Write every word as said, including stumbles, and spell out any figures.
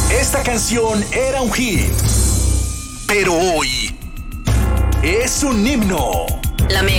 Esta canción era un hit, pero hoy es un himno. La